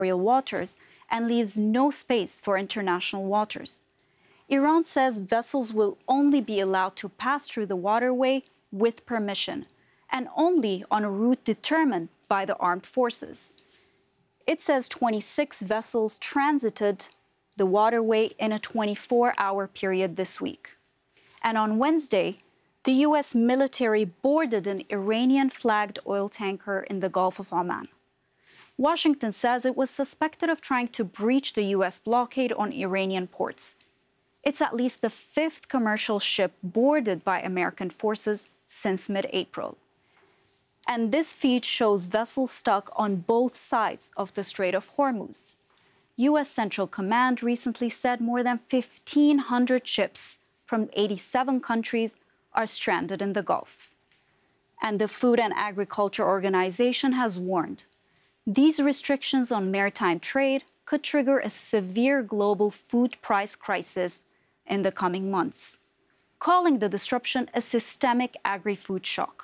waters and leaves no space for international waters. Iran says vessels will only be allowed to pass through the waterway with permission and only on a route determined by the armed forces. It says 26 vessels transited the waterway in a 24-hour period this week. And on Wednesday, the U.S. military boarded an Iranian-flagged oil tanker in the Gulf of Oman. Washington says it was suspected of trying to breach the U.S. blockade on Iranian ports. It's at least the fifth commercial ship boarded by American forces since mid-April. And this feed shows vessels stuck on both sides of the Strait of Hormuz. U.S. Central Command recently said more than 1,500 ships from 87 countries are stranded in the Gulf. And the Food and Agriculture Organization has warned these restrictions on maritime trade could trigger a severe global food price crisis in the coming months, calling the disruption a systemic agri-food shock.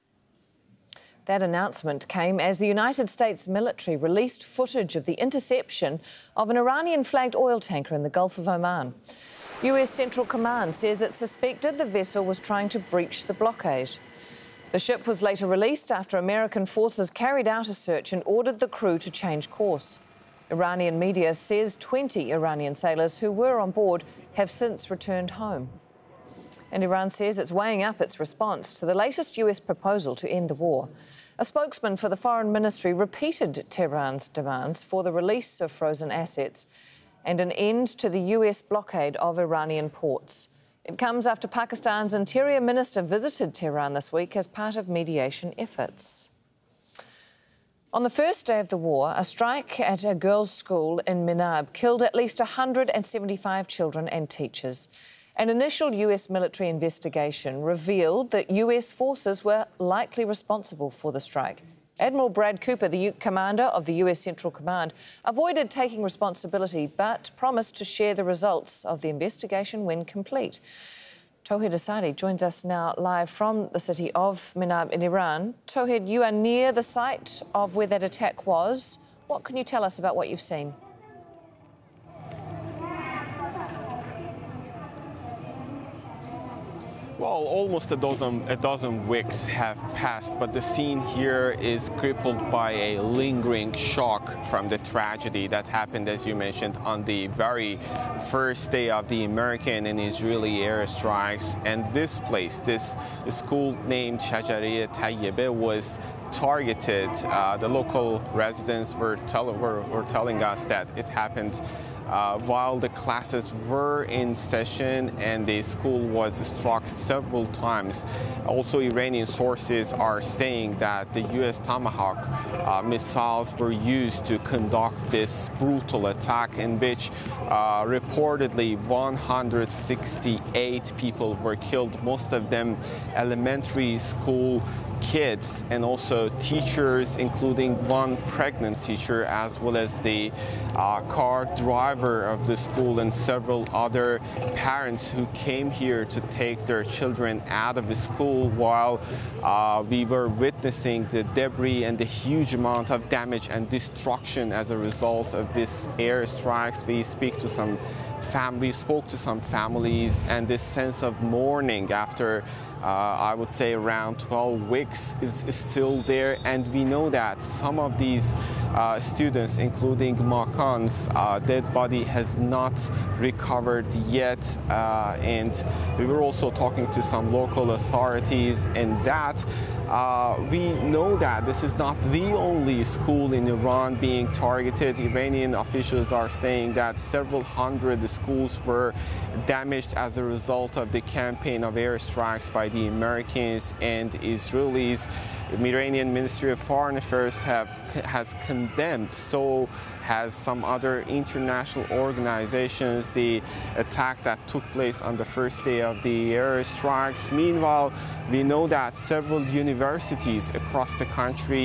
That announcement came as the United States military released footage of the interception of an Iranian-flagged oil tanker in the Gulf of Oman. US Central Command says it suspected the vessel was trying to breach the blockade. The ship was later released after American forces carried out a search and ordered the crew to change course. Iranian media says 20 Iranian sailors who were on board have since returned home. And Iran says it's weighing up its response to the latest US proposal to end the war. A spokesman for the Foreign Ministry repeated Tehran's demands for the release of frozen assets and an end to the US blockade of Iranian ports. It comes after Pakistan's Interior Minister visited Tehran this week as part of mediation efforts. On the first day of the war, a strike at a girls' school in Minab killed at least 175 children and teachers. An initial US military investigation revealed that US forces were likely responsible for the strike. Admiral Brad Cooper, the commander of the US Central Command, avoided taking responsibility but promised to share the results of the investigation when complete. Tauhid Asadi joins us now live from the city of Minab in Iran. Tauhid, you are near the site of where that attack was. What can you tell us about what you've seen? Well, almost a dozen weeks have passed, but the scene here is crippled by a lingering shock from the tragedy that happened, as you mentioned, on the very first day of the American and Israeli airstrikes. And this place, this school named Shajarieh Tayyibeh, was targeted. The local residents were telling us that it happened while the classes were in session and the school was struck several times. Also, Iranian sources are saying that the U.S. Tomahawk missiles were used to conduct this brutal attack in which reportedly 168 people were killed, most of them elementary school kids and also teachers, including one pregnant teacher, as well as the car driver of the school and several other parents who came here to take their children out of the school while we were witnessing the debris and the huge amount of damage and destruction as a result of this airstrikes. We spoke to some families, and this sense of mourning after I would say around 12 weeks is still there. And we know that some of these students, including Makan's dead body, has not recovered yet. And we were also talking to some local authorities, and that we know that this is not the only school in Iran being targeted. Iranian officials are saying that several hundred schools were damaged as a result of the campaign of airstrikes by the Americans and Israelis. The Iranian Ministry of Foreign Affairs has condemned, so has some other international organizations, the attack that took place on the first day of the airstrikes. Meanwhile, we know that several universities across the country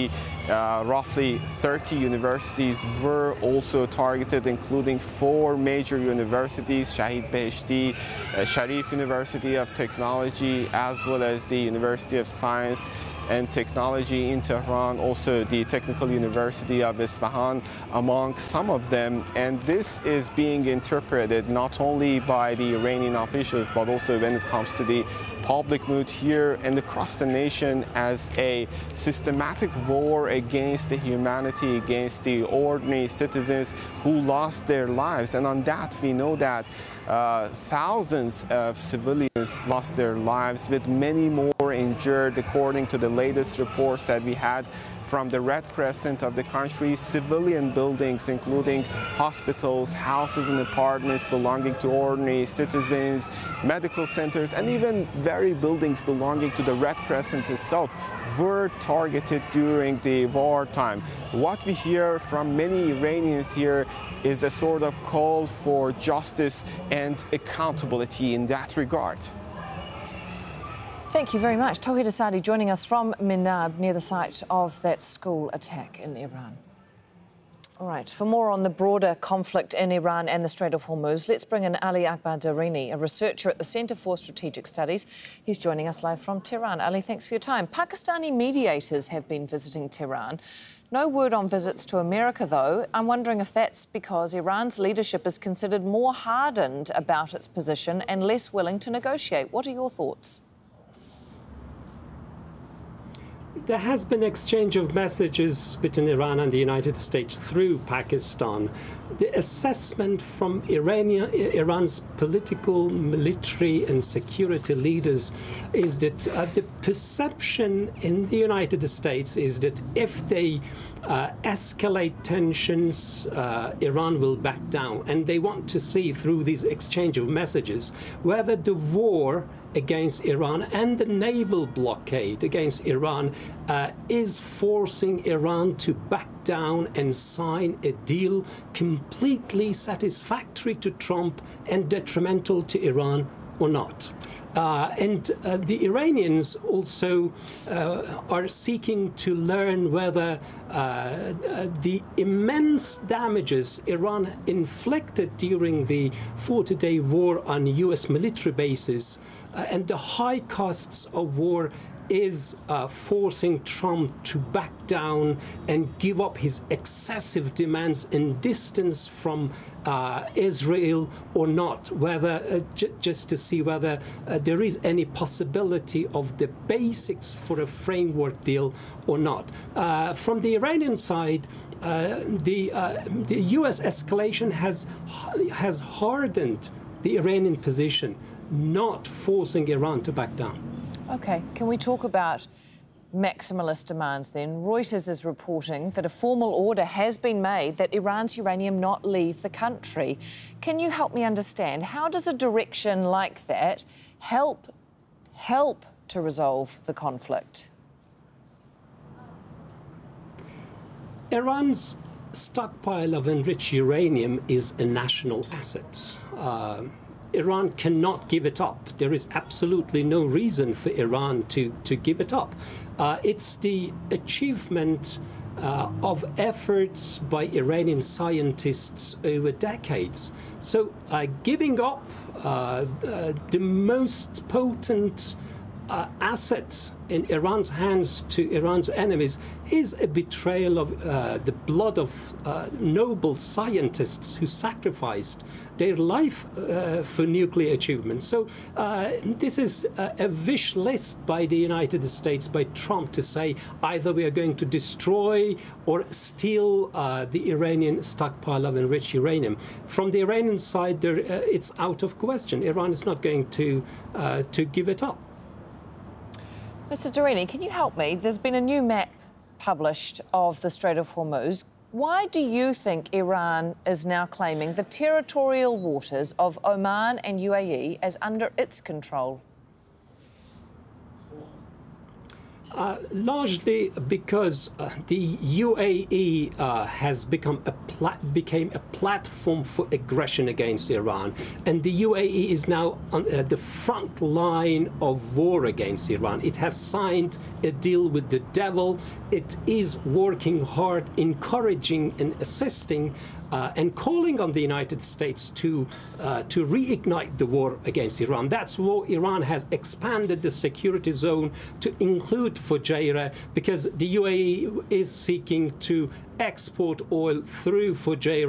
roughly 30 universities were also targeted, including 4 major universities, Shahid Beheshti, Sharif University of Technology, as well as the University of Science and Technology in Tehran, also the Technical University of Isfahan, among some of them. And this is being interpreted not only by the Iranian officials, but also when it comes to the public mood here and across the nation as a systematic war against the humanity, against the ordinary citizens who lost their lives. And on that, we know that thousands of civilians lost their lives, with many more injured, according to the latest reports that we had from the Red Crescent of the country. Civilian buildings, including hospitals, houses and apartments belonging to ordinary citizens, medical centers, and even very buildings belonging to the Red Crescent itself, were targeted during the wartime. What we hear from many Iranians here is a sort of call for justice and accountability in that regard. Thank you very much. Tawhid Asadi joining us from Minab, near the site of that school attack in Iran. All right, for more on the broader conflict in Iran and the Strait of Hormuz, let's bring in Ali Akbar Darini, a researcher at the Centre for Strategic Studies. He's joining us live from Tehran. Ali, thanks for your time. Pakistani mediators have been visiting Tehran. No word on visits to America, though. I'm wondering if that's because Iran's leadership is considered more hardened about its position and less willing to negotiate. What are your thoughts? There has been exchange of messages between Iran and the United States through Pakistan. The assessment from Iran's political, military and security leaders is that the perception in the United States is that if they escalate tensions, Iran will back down. And they want to see through these exchange of messages whether the war against Iran and the naval blockade against Iran is forcing Iran to back down and sign a deal completely satisfactory to Trump and detrimental to Iran or not. The Iranians also are seeking to learn whether the immense damages Iran inflicted during the 40-day war on U.S. military bases and the high costs of war is forcing Trump to back down and give up his excessive demands and distance from Israel or not, whether just to see whether there is any possibility of the basics for a framework deal or not. From the Iranian side, the U.S. escalation has hardened the Iranian position, not forcing Iran to back down. OK, can we talk about maximalist demands then? Reuters is reporting that a formal order has been made that Iran's uranium not leave the country. Can you help me understand, how does a direction like that help to resolve the conflict? Iran's stockpile of enriched uranium is a national asset. Iran cannot give it up. There is absolutely no reason for Iran to give it up. It's the achievement of efforts by Iranian scientists over decades. So giving up the most potent asset in Iran's hands to Iran's enemies is a betrayal of the blood of noble scientists who sacrificed their life for nuclear achievement. So this is a wish list by the United States, by Trump, to say either we are going to destroy or steal the Iranian stockpile of enriched uranium. From the Iranian side, it's out of question. Iran is not going to give it up. Mr. Darini, can you help me? There's been a new map published of the Strait of Hormuz. Why do you think Iran is now claiming the territorial waters of Oman and UAE as under its control? Largely because the UAE has became a platform for aggression against Iran, and the UAE is now on the front line of war against Iran. It has signed a deal with the devil. It is working hard, encouraging and assisting and calling on the United States to reignite the war against Iran. That's why Iran has expanded the security zone to include Fujairah, because the UAE is seeking to export oil through Fujairah